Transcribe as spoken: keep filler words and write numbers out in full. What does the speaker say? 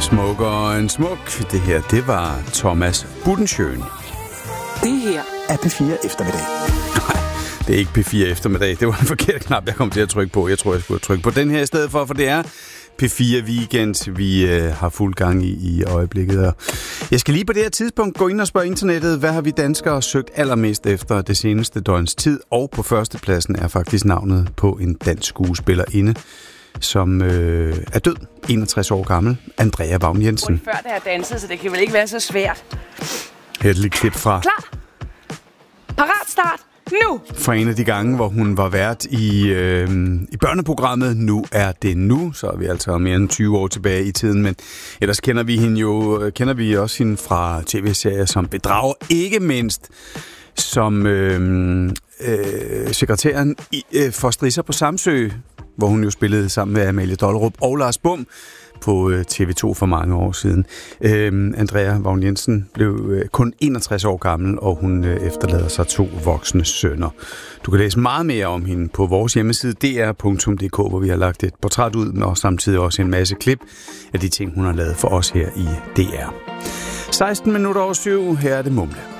Smukkere end smuk. Det her, det var Thomas Budensjøen. Det her er P fire eftermiddag. Nej, det er ikke P fire eftermiddag. Det var en forkert knap, jeg kom til at trykke på. Jeg tror, jeg skulle trykke på den her i stedet for, for det er P fire Weekend, vi øh, har fuld gang i i øjeblikket. Og jeg skal lige på det her tidspunkt gå ind og spørge internettet, hvad har vi danskere søgt allermest efter det seneste døgns tid? Og på førstepladsen er faktisk navnet på en dansk skuespillerinde, som øh, er død, enogtres år gammel, Andrea Vagn Jensen. Før da jeg dansede, så det kan vel ikke være så svært. Her er et lille klip fra... Klar! Parat start! Nu! Fra en af de gange, hvor hun var vært i, øh, i børneprogrammet Nu er det nu, så er vi altså mere end tyve år tilbage i tiden, men ellers kender vi hende jo, kender vi også hende fra tv-serier som Bedrager, ikke mindst som øh, øh, sekretæren i, øh, for Strisser på Samsø, hvor hun jo spillede sammen med Amalie Dollerup og Lars Bum på T V to for mange år siden. Øhm, Andrea Vagn Jensen blev øh, kun enogtres år gammel, og hun øh, efterlader sig to voksne sønner. Du kan læse meget mere om hende på vores hjemmeside d r punktum d k, hvor vi har lagt et portræt ud, og samtidig også en masse klip af de ting, hun har lavet for os her i D R. seksten minutter over syv, her er det Mumle.